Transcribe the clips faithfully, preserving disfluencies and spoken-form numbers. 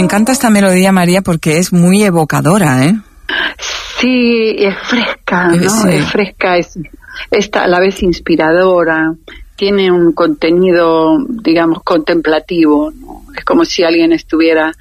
encanta esta melodía, María, porque es muy evocadora, ¿eh? Sí, es fresca, ¿no? Sí. Es fresca, es, es a la vez inspiradora, tiene un contenido, digamos, contemplativo, ¿no? Es como si alguien estuviera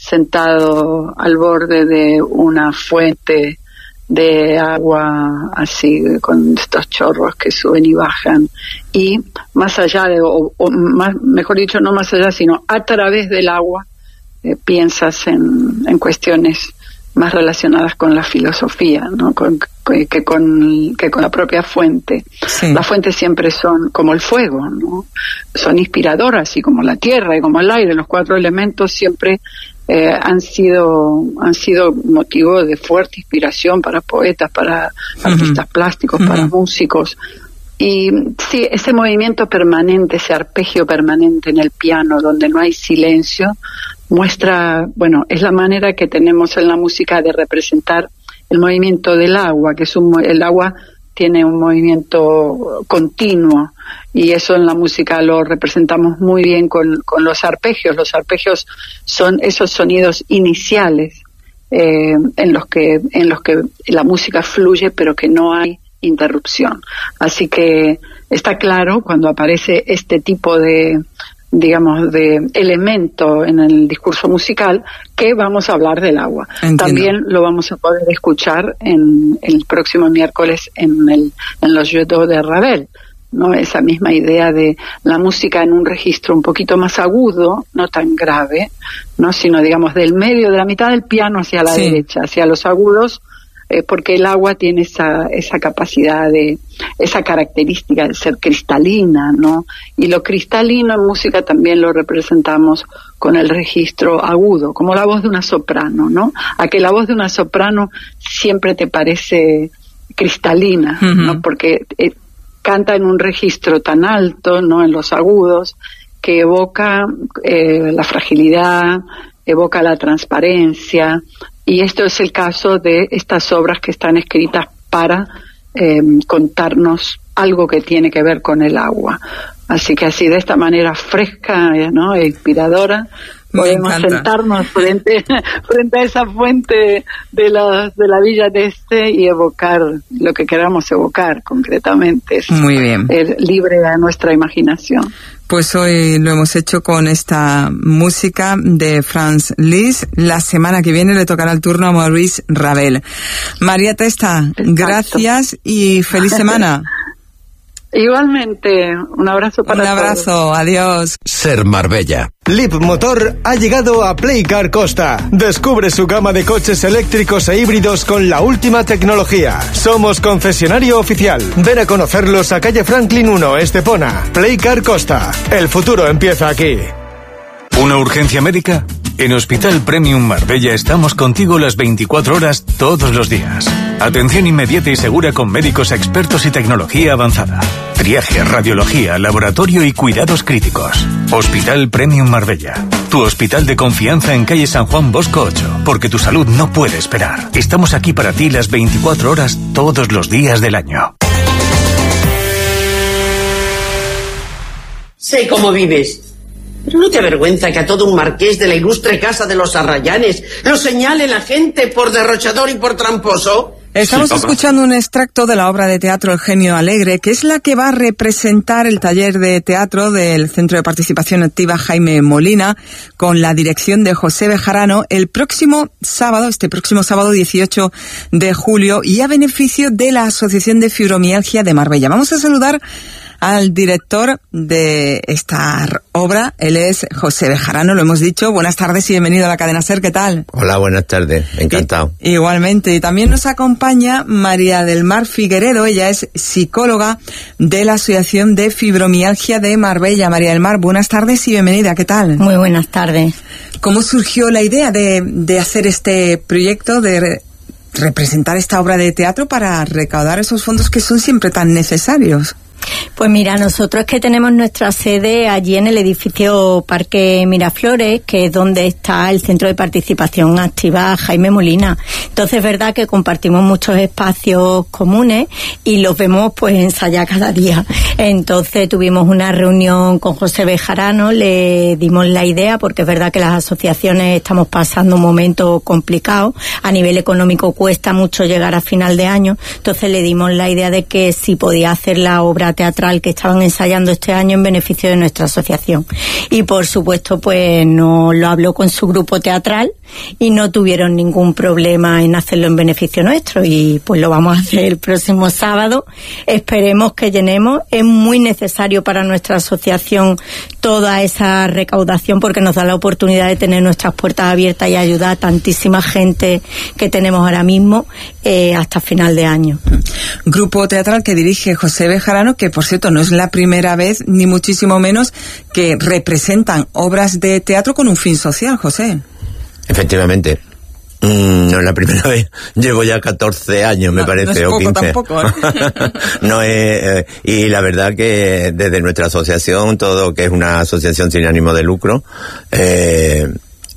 sentado al borde de una fuente de agua, así, con estos chorros que suben y bajan, y más allá de, o, o más, mejor dicho, no más allá, sino a través del agua, eh, piensas en, en cuestiones más relacionadas con la filosofía, ¿no? Con, que con que con la propia fuente. Sí. Las fuentes siempre son como el fuego, ¿no? Son inspiradoras, y como la tierra y como el aire, los cuatro elementos siempre eh, han sido han sido motivo de fuerte inspiración para poetas, para uh-huh. artistas plásticos, uh-huh. para músicos. Y sí, ese movimiento permanente, ese arpegio permanente en el piano, donde no hay silencio, muestra, bueno, es la manera que tenemos en la música de representar el movimiento del agua, que es un, el agua tiene un movimiento continuo, y eso en la música lo representamos muy bien con, con los arpegios. Los arpegios son esos sonidos iniciales eh, en los que en los que la música fluye, pero que no hay interrupción. Así que está claro cuando aparece este tipo de, digamos, de elemento en el discurso musical, que vamos a hablar del agua. Entiendo. También lo vamos a poder escuchar en el próximo miércoles en el en los Jeux d'eau de Ravel, ¿no? Esa misma idea de la música en un registro un poquito más agudo, no tan grave, no, sino, digamos, del medio, de la mitad del piano hacia la sí. derecha, hacia los agudos, eh, porque el agua tiene esa esa capacidad de, esa característica de ser cristalina, ¿no? Y lo cristalino en música también lo representamos con el registro agudo, como la voz de una soprano, ¿no? A que la voz de una soprano siempre te parece cristalina, uh-huh. ¿no? Porque eh, canta en un registro tan alto, ¿no? En los agudos, que evoca eh, la fragilidad, evoca la transparencia. Y esto es el caso de estas obras que están escritas para eh, contarnos algo que tiene que ver con el agua. Así que así, de esta manera fresca, ¿no? E inspiradora, me podemos encanta. sentarnos frente frente a esa fuente de la, de la Villa d'Este y evocar lo que queramos evocar concretamente. Es, Muy bien. Es libre a nuestra imaginación. Pues hoy lo hemos hecho con esta música de Franz Liszt. La semana que viene le tocará el turno a Maurice Ravel. María Testa, Exacto. gracias y feliz semana. Igualmente, un abrazo para todos. Un abrazo, todos. Adiós. Ser Marbella. Leapmotor ha llegado a Playcar Costa. Descubre su gama de coches eléctricos e híbridos con la última tecnología. Somos concesionario oficial. Ven a conocerlos a calle Franklin uno, Estepona. Playcar Costa. El futuro empieza aquí. ¿Una urgencia médica? En Hospital Premium Marbella estamos contigo las veinticuatro horas todos los días. Atención inmediata y segura con médicos expertos y tecnología avanzada. Triaje, radiología, laboratorio y cuidados críticos. Hospital Premium Marbella. Tu hospital de confianza en calle San Juan Bosco ocho. Porque tu salud no puede esperar. Estamos aquí para ti las veinticuatro horas todos los días del año. Sé cómo vives. ¿Pero no te avergüenza que a todo un marqués de la ilustre casa de los Arrayanes lo señale la gente por derrochador y por tramposo? Estamos sí, escuchando un extracto de la obra de teatro El Genio Alegre, que es la que va a representar el taller de teatro del Centro de Participación Activa Jaime Molina, con la dirección de José Bejarano, el próximo sábado, este próximo sábado dieciocho de julio, y a beneficio de la Asociación de Fibromialgia de Marbella. Vamos a saludar al director de esta obra. Él es José Bejarano, lo hemos dicho. Buenas tardes y bienvenido a la cadena SER, ¿qué tal? Hola, buenas tardes, encantado. I- igualmente, y también nos acompaña María del Mar Figueredo, ella es psicóloga de la Asociación de Fibromialgia de Marbella. María del Mar, buenas tardes y bienvenida, ¿qué tal? Muy buenas tardes. ¿Cómo surgió la idea de, de hacer este proyecto, de re- representar esta obra de teatro para recaudar esos fondos que son siempre tan necesarios? Pues mira, nosotros es que tenemos nuestra sede allí en el edificio Parque Miraflores, que es donde está el Centro de Participación Activa Jaime Molina. Entonces es verdad que compartimos muchos espacios comunes y los vemos pues ensayar cada día. Entonces tuvimos una reunión con José Bejarano, le dimos la idea, porque es verdad que las asociaciones estamos pasando un momento complicado, a nivel económico cuesta mucho llegar a final de año, entonces le dimos la idea de que si podía hacer la obra teatral que estaban ensayando este año en beneficio de nuestra asociación. Y por supuesto pues no lo habló con su grupo teatral y no tuvieron ningún problema en hacerlo en beneficio nuestro, y pues lo vamos a hacer el próximo sábado. Esperemos que llenemos. Es muy necesario para nuestra asociación toda esa recaudación, porque nos da la oportunidad de tener nuestras puertas abiertas y ayudar a tantísima gente que tenemos ahora mismo eh, hasta final de año. Grupo teatral que dirige José Bejarano, que por cierto no es la primera vez, ni muchísimo menos, que representan obras de teatro con un fin social, José. Efectivamente. Mm, no es la primera vez, llevo ya catorce años, no, me parece, no es poco, o quince. Tampoco, ¿eh? No es, eh, y la verdad que desde nuestra asociación, todo que es una asociación sin ánimo de lucro, eh,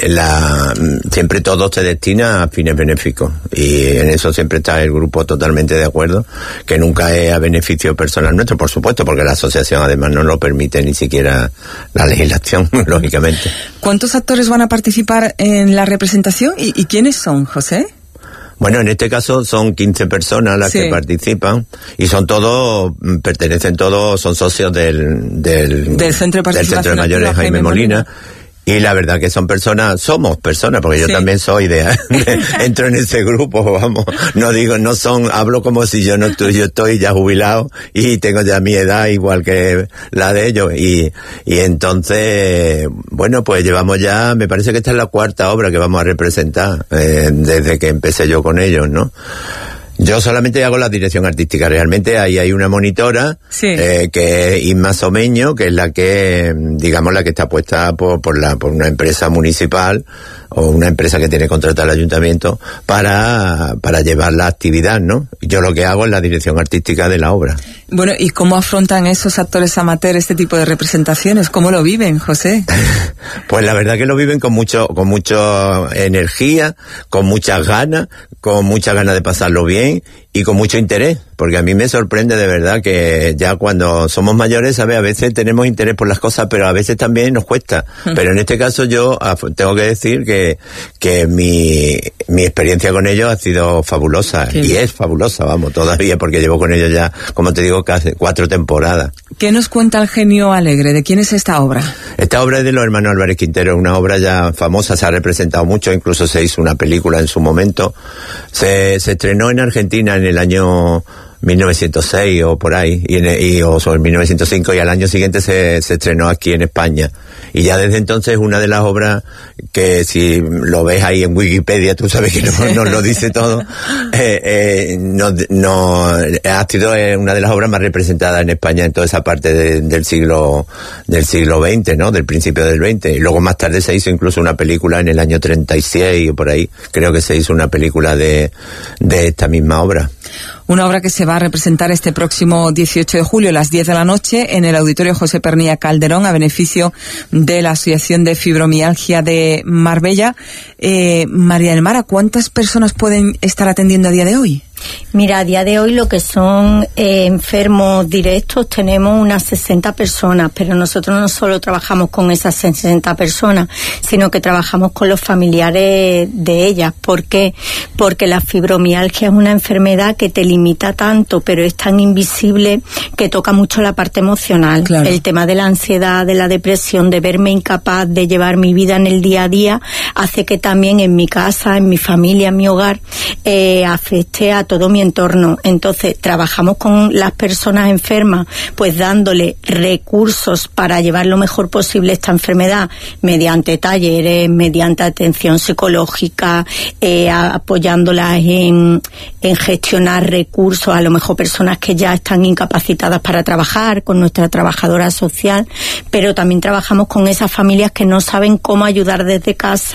la, siempre todo se destina a fines benéficos, y en eso siempre está el grupo totalmente de acuerdo, que nunca es a beneficio personal nuestro, por supuesto, porque la asociación además no lo permite ni siquiera la legislación, lógicamente. ¿Cuántos actores van a participar en la representación y, y quiénes son, José? Bueno, en este caso son quince personas las sí. que participan, y son todos, pertenecen todos, son socios del, del, del Centro de Participación del Centro de Mayores Jaime, Jaime Molina. Molina. Y la verdad que son personas, somos personas, porque yo sí. también soy de, de, entro en ese grupo, vamos, no digo, no son, hablo como si yo no estoy, yo estoy ya jubilado y tengo ya mi edad igual que la de ellos, y, y entonces, bueno, pues llevamos ya, me parece que esta es la cuarta obra que vamos a representar, eh, desde que empecé yo con ellos, ¿no? Yo solamente hago la dirección artística, realmente ahí hay una monitora, sí. eh, que es Inma Someño, que es la que, digamos, la que está puesta por, por la, por una empresa municipal, o una empresa que tiene contratado el ayuntamiento para, para llevar la actividad, ¿no? Yo lo que hago es la dirección artística de la obra. Bueno, ¿y cómo afrontan esos actores amateurs este tipo de representaciones? ¿Cómo lo viven, José? Pues la verdad que lo viven con mucho, con mucha energía, con muchas ganas, con muchas ganas de pasarlo bien y con mucho interés, porque a mí me sorprende de verdad que ya cuando somos mayores, ¿sabes? A veces tenemos interés por las cosas, pero a veces también nos cuesta. Uh-huh. Pero en este caso yo tengo que decir que, que mi, mi experiencia con ellos ha sido fabulosa, sí. y es fabulosa, vamos, todavía, porque llevo con ellos ya, como te digo, casi cuatro temporadas. ¿Qué nos cuenta el genio alegre? ¿De quién es esta obra? Esta obra es de los hermanos Álvarez Quintero, una obra ya famosa, se ha representado mucho, incluso se hizo una película en su momento. Se, se estrenó en Argentina en el año mil novecientos seis o por ahí, y, en, y o sobre mil novecientos cinco, y al año siguiente se, se estrenó aquí en España. Y ya desde entonces una de las obras que, si lo ves ahí en Wikipedia, tú sabes que nos no lo dice todo, eh, eh, no, no, ha sido una de las obras más representadas en España en toda esa parte de, del siglo del siglo veinte, ¿no? Del principio del veinte. Y luego más tarde se hizo incluso una película en el año treinta y seis o por ahí, creo que se hizo una película de, de esta misma obra. Una obra que se va a representar este próximo dieciocho de julio a las diez de la noche en el Auditorio José Pernilla Calderón, a beneficio de la Asociación de Fibromialgia de Marbella. Eh, María del Mar, ¿a cuántas personas pueden estar atendiendo a día de hoy? Mira, a día de hoy lo que son eh, enfermos directos tenemos unas sesenta personas, pero nosotros no solo trabajamos con esas sesenta personas, sino que trabajamos con los familiares de ellas. ¿Por qué? Porque la fibromialgia es una enfermedad que te limita tanto, pero es tan invisible que toca mucho la parte emocional. Claro. El tema de la ansiedad, de la depresión, de verme incapaz de llevar mi vida en el día a día, hace que también en mi casa, en mi familia, en mi hogar, eh, afecte a todo mi entorno. Entonces trabajamos con las personas enfermas, pues dándole recursos para llevar lo mejor posible esta enfermedad, mediante talleres, mediante atención psicológica, eh, apoyándolas en, en gestionar recursos, a lo mejor personas que ya están incapacitadas para trabajar, con nuestra trabajadora social, pero también trabajamos con esas familias que no saben cómo ayudar desde casa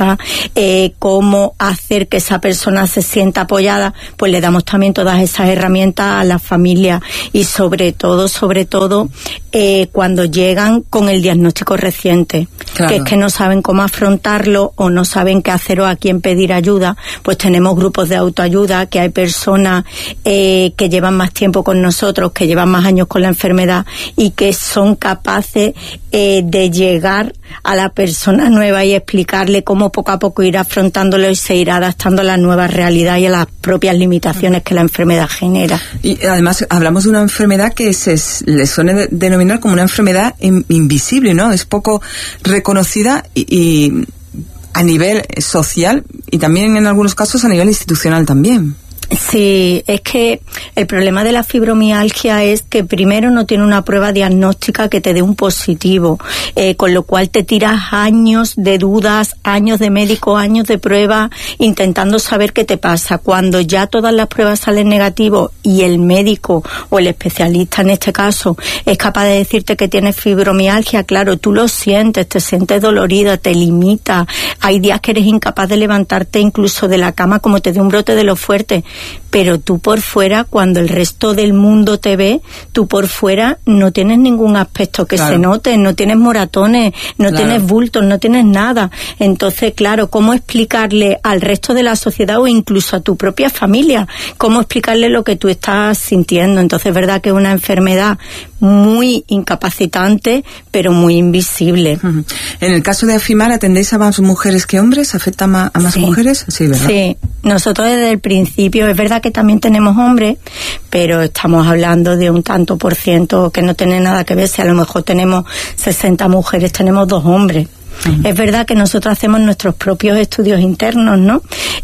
pasa, eh, cómo hacer que esa persona se sienta apoyada, pues le damos también todas esas herramientas a la familia y sobre todo, sobre todo, eh, cuando llegan con el diagnóstico reciente, claro. que es que no saben cómo afrontarlo o no saben qué hacer o a quién pedir ayuda, pues tenemos grupos de autoayuda, que hay personas eh, que llevan más tiempo con nosotros, que llevan más años con la enfermedad y que son capaces eh, de llegar a la persona nueva y explicarle cómo poco a poco ir afrontándolo y se irá adaptando a la nueva realidad y a las propias limitaciones que la enfermedad genera. Y además hablamos de una enfermedad que se le suele de, denominar como una enfermedad in, invisible, ¿no? Es poco reconocida y, y a nivel social y también en algunos casos a nivel institucional también. Sí, es que el problema de la fibromialgia es que primero no tiene una prueba diagnóstica que te dé un positivo, eh, con lo cual te tiras años de dudas, años de médico, años de prueba, intentando saber qué te pasa. Cuando ya todas las pruebas salen negativos y el médico o el especialista en este caso es capaz de decirte que tienes fibromialgia, claro, tú lo sientes, te sientes dolorida, te limita, hay días que eres incapaz de levantarte incluso de la cama como te dé un brote de lo fuerte. Pero tú por fuera, cuando el resto del mundo te ve, tú por fuera no tienes ningún aspecto que claro. se note, no tienes moratones, no claro. tienes bultos, no tienes nada. Entonces, claro, ¿cómo explicarle al resto de la sociedad o incluso a tu propia familia? ¿Cómo explicarle lo que tú estás sintiendo? Entonces, es verdad que es una enfermedad muy incapacitante, pero muy invisible. Uh-huh. En el caso de Afimar, ¿atendéis a más mujeres que hombres? ¿Afecta ma- a más sí. mujeres? Sí, ¿verdad? Sí, nosotros desde el principio, es verdad que también tenemos hombres, pero estamos hablando de un tanto por ciento que no tiene nada que ver. Si a lo mejor tenemos sesenta mujeres, tenemos dos hombres. Uh-huh. Es verdad que nosotros hacemos nuestros propios estudios internos, ¿no?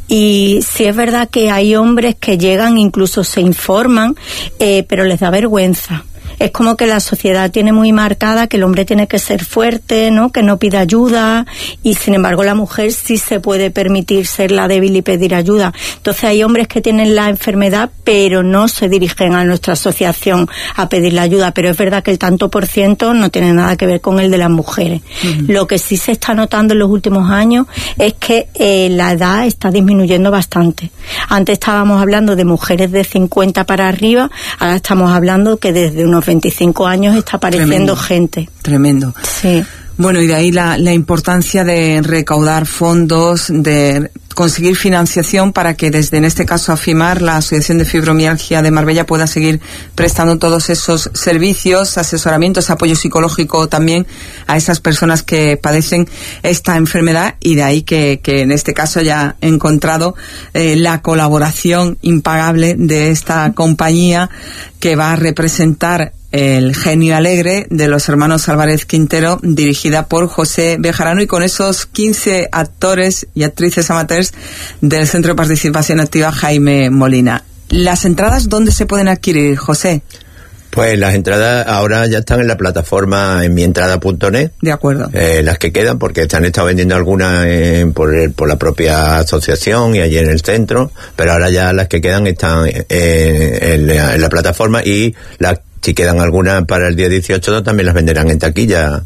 Y sí es verdad que hay hombres que llegan, incluso se informan, eh, pero les da vergüenza. Es como que la sociedad tiene muy marcada que el hombre tiene que ser fuerte, ¿no? Que no pida ayuda, y sin embargo la mujer sí se puede permitir ser la débil y pedir ayuda. Entonces hay hombres que tienen la enfermedad pero no se dirigen a nuestra asociación a pedir la ayuda, pero es verdad que el tanto por ciento no tiene nada que ver con el de las mujeres. Uh-huh. Lo que sí se está notando en los últimos años es que eh, la edad está disminuyendo bastante. Antes estábamos hablando de mujeres de cincuenta para arriba, ahora estamos hablando que desde unos veinticinco años está apareciendo Tremendo. gente. Tremendo. Sí. Bueno, y de ahí la, la importancia de recaudar fondos, de conseguir financiación para que desde, en este caso, Afimar, la Asociación de Fibromialgia de Marbella, pueda seguir prestando todos esos servicios, asesoramientos, apoyo psicológico también a esas personas que padecen esta enfermedad, y de ahí que, que en este caso haya encontrado eh, la colaboración impagable de esta compañía que va a representar El genio alegre de los hermanos Álvarez Quintero, dirigida por José Bejarano, y con esos quince actores y actrices amateurs del Centro de Participación Activa Jaime Molina. ¿Las entradas dónde se pueden adquirir, José? Pues las entradas ahora ya están en la plataforma en mientrada punto net. De acuerdo. Eh, las que quedan, porque se han estado vendiendo algunas eh, por, el, por la propia asociación y allí en el centro, pero ahora ya las que quedan están eh, en, la, en la plataforma, y las, si quedan algunas para el día dieciocho también las venderán en taquilla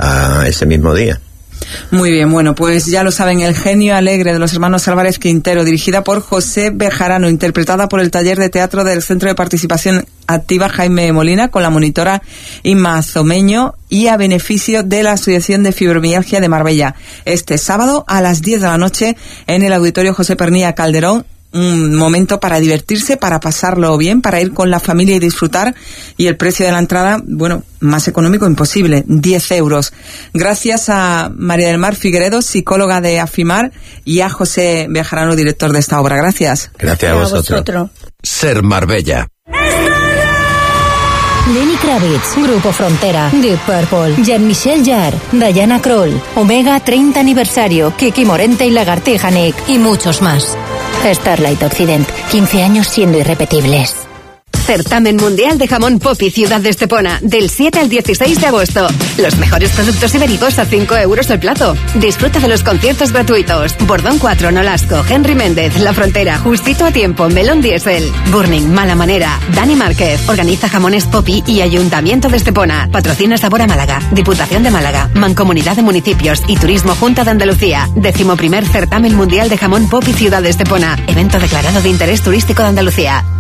a ese mismo día. Muy bien, bueno, pues ya lo saben, El genio alegre de los hermanos Álvarez Quintero, dirigida por José Bejarano, interpretada por el taller de teatro del Centro de Participación Activa Jaime Molina, con la monitora Inma Zomeño, y a beneficio de la Asociación de Fibromialgia de Marbella. Este sábado a las diez de la noche en el Auditorio José Pernía Calderón. Un momento para divertirse, para pasarlo bien, para ir con la familia y disfrutar. Y el precio de la entrada, bueno, más económico imposible, diez euros. Gracias a María del Mar Figueredo, psicóloga de Afimar, y a José Bejarano, director de esta obra. Gracias. Gracias a vosotros. A vosotros. Ser Marbella. Lenny Kravitz, Grupo Frontera, Deep Purple, Jean-Michel Jarre, Diana Kroll, Omega treinta aniversario, Kiki Morente y Lagartija Nick, y muchos más. Starlight Occident, quince años siendo irrepetibles. Certamen Mundial de Jamón Popi Ciudad de Estepona, del siete al dieciséis de agosto. Los mejores productos ibéricos a cinco euros el plato. Disfruta de los conciertos gratuitos. Bordón cuatro, Nolasco, Henry Méndez, La Frontera, Justito a Tiempo, Melón Diesel, Burning, Mala Manera, Dani Márquez. Organiza Jamones Popi y Ayuntamiento de Estepona. Patrocina Sabor a Málaga, Diputación de Málaga, Mancomunidad de Municipios y Turismo Junta de Andalucía. Décimo primer Certamen Mundial de Jamón Popi Ciudad de Estepona. Evento declarado de interés turístico de Andalucía.